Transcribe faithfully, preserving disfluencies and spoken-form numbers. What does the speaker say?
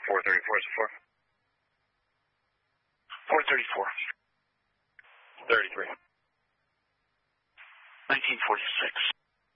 four thirty-four is the floor. four thirty-four. thirty-three. nineteen forty-six.